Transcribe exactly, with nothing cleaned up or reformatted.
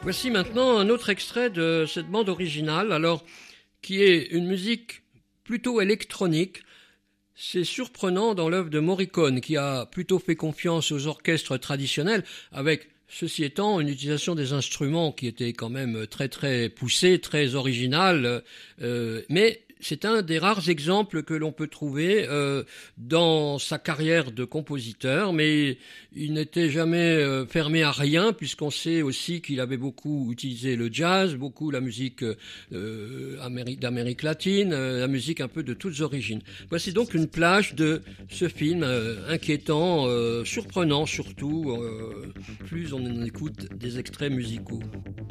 Voici maintenant un autre extrait de cette bande originale, alors qui est une musique plutôt électronique. C'est surprenant dans l'œuvre de Morricone, qui a plutôt fait confiance aux orchestres traditionnels, avec, ceci étant, une utilisation des instruments qui était quand même très très poussée, très originale, euh, mais c'est un des rares exemples que l'on peut trouver euh, dans sa carrière de compositeur, mais il n'était jamais euh, fermé à rien, puisqu'on sait aussi qu'il avait beaucoup utilisé le jazz, beaucoup la musique euh, d'Amérique latine, euh, la musique un peu de toutes origines. Voici donc une plage de ce film euh, inquiétant, euh, surprenant surtout, euh, plus on en écoute des extraits musicaux.